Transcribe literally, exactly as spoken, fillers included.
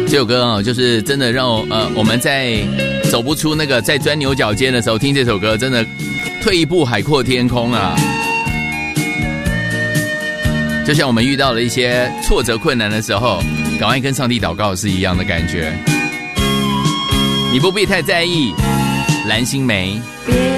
这首歌哦，就是真的让我呃我们在走不出那个在钻牛角尖的时候，听这首歌真的退一步海阔天空啊！就像我们遇到了一些挫折困难的时候，赶快跟上帝祷告是一样的感觉。你不必太在意，蓝心湄。